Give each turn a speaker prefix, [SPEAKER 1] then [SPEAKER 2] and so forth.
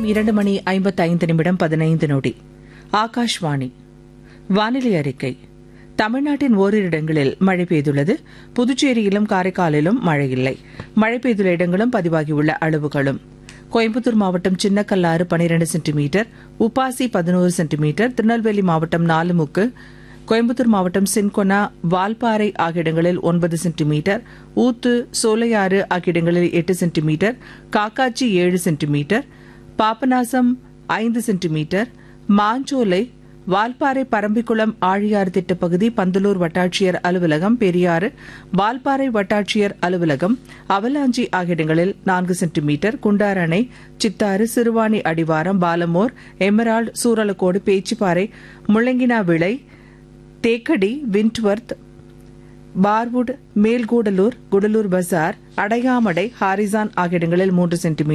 [SPEAKER 1] நேரம் 2:55 ஆகாஷ்வாணி வானிலை அறிக்கை. தமிழ்நாட்டின் ஓரிரு இடங்களில் மழை பெய்துள்ளது. புதுச்சேரியிலும் காரைக்காலிலும் மழை இல்லை. மழை பெய்துள்ள இடங்களும் பதிவாகியுள்ள அளவுகளும்: கோயம்புத்தூர் மாவட்டம் சின்னக்கல்லாறு 12 சென்டிமீட்டர், உப்பாசி 11 சென்டிமீட்டர், திருநெல்வேலி மாவட்டம் நாலுமுக்கு, கோயம்புத்தூர் மாவட்டம் சின்கொனா, வால்பாறை ஆகிய இடங்களில் 9 சென்டிமீட்டர், ஊத்து, சோலையாறு ஆகிய இடங்களில் 8 centimetre, Kakkachi 7 centimetre, Papanasam 5 centimetre, Manjolai, Valparai, Parambikulam, Aliyar திட்டப்பகுதி, Pandalur வட்டாட்சியர் அலுவலகம், பெரியாறு, வால்பாறை வட்டாட்சியர் அலுவலகம், அவலாஞ்சி ஆகிய இடங்களில் 4 சென்டிமீட்டர், குண்டார் அணை, சித்தாறு, சிறுவாணி அடிவாரம், பாலமோர், எமரால்டு, சூரலக்கோடு, பேச்சிப்பாறை, முள்ளங்கினா விளை, தேக்கடி, விண்ட்வர்த், பார்வுட், மேல்கூடலூர், குடலூர் பசார், அடையாமடை, ஹாரிசான் ஆகிய இடங்களில் 3 சென்டிமீட்டர்,